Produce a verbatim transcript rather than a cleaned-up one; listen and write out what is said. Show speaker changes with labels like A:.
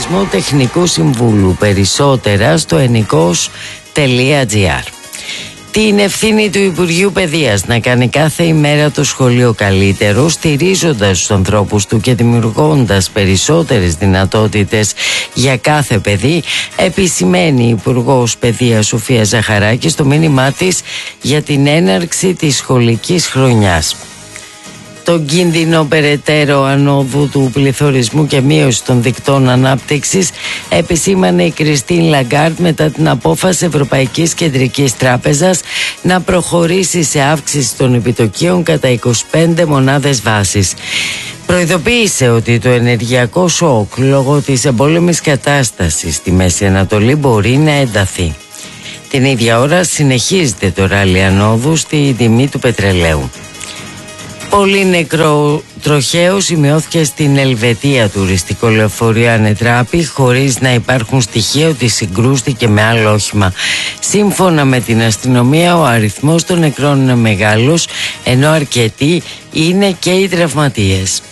A: διορισμό τεχνικού συμβούλου. Περισσότερα στο ενικός τελεία τζι άρ. Την ευθύνη του Υπουργείου Παιδείας να κάνει κάθε ημέρα το σχολείο καλύτερο, στηρίζοντας τους ανθρώπους του και δημιουργώντας περισσότερες δυνατότητες για κάθε παιδί, επισημαίνει η Υπουργός Παιδείας Σοφία Ζαχαράκη στο μήνυμά της για την έναρξη της σχολικής χρονιάς. Τον κίνδυνο περαιτέρω ανόδου του πληθωρισμού και μείωση των δικτών ανάπτυξης επισήμανε η Κριστίν Λαγκάρντ μετά την απόφαση Ευρωπαϊκής Κεντρικής Τράπεζας να προχωρήσει σε αύξηση των επιτοκίων κατά είκοσι πέντε μονάδες βάσης. Προειδοποίησε ότι το ενεργειακό σοκ λόγω της εμπόλεμης κατάστασης στη Μέση Ανατολή μπορεί να ενταθεί. Την ίδια ώρα συνεχίζεται το ράλι ανόδου στη τιμή του πετρελαίου. Πολύ νεκρό τροχαίο σημειώθηκε στην Ελβετία τουριστικό λεωφορείο Ανετράπη χωρίς να υπάρχουν στοιχεία ότι συγκρούστηκε με άλλο όχημα. Σύμφωνα με την αστυνομία, ο αριθμός των νεκρών είναι μεγάλος, ενώ αρκετοί είναι και οι τραυματίες.